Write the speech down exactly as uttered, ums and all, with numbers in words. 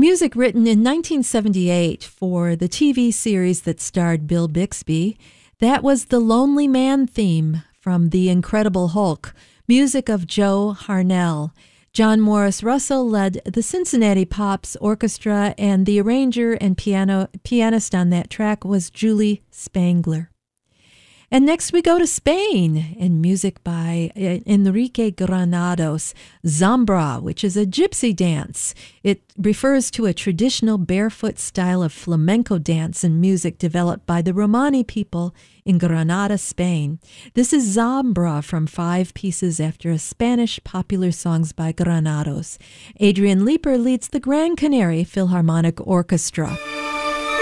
Music written in nineteen seventy-eight for the T V series that starred Bill Bixby. That was the Lonely Man theme from The Incredible Hulk, music of Joe Harnell. John Morris Russell led the Cincinnati Pops Orchestra, and the arranger and piano pianist on that track was Julie Spangler. And next we go to Spain, and music by Enrique Granados, Zambra, which is a gypsy dance. It refers to a traditional barefoot style of flamenco dance and music developed by the Romani people in Granada, Spain. This is Zambra from Five Pieces after a Spanish popular songs by Granados. Adrian Leeper leads the Gran Canary Philharmonic Orchestra.